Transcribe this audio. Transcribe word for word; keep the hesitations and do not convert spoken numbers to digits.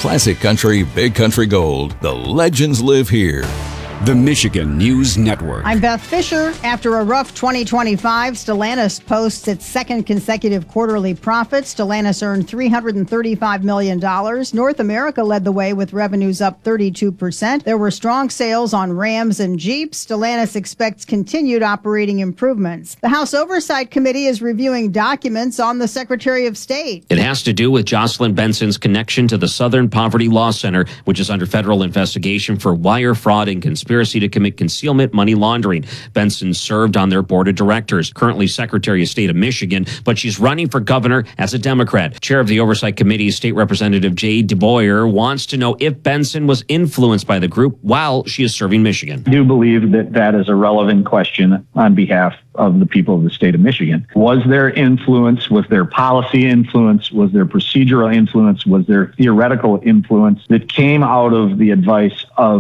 Classic country, big country gold. The legends live here. The Michigan News Network. I'm Beth Fisher. After a rough twenty twenty-five, Stellantis posts its second consecutive quarterly profit. Stellantis earned three hundred thirty-five million dollars. North America led the way with revenues up thirty-two percent. There were strong sales on Rams and Jeeps. Stellantis expects continued operating improvements. The House Oversight Committee is reviewing documents on the Secretary of State. It has to do with Jocelyn Benson's connection to the Southern Poverty Law Center, which is under federal investigation for wire fraud and conspiracy to commit concealment money laundering. Benson served on their board of directors, currently Secretary of State of Michigan, but she's running for governor as a Democrat. Chair of the Oversight Committee, State Representative Jay DeBoyer, wants to know if Benson was influenced by the group while she is serving Michigan. I do believe that that is a relevant question on behalf of the people of the state of Michigan. Was there influence? Was there policy influence? Was there procedural influence? Was there theoretical influence that came out of the advice of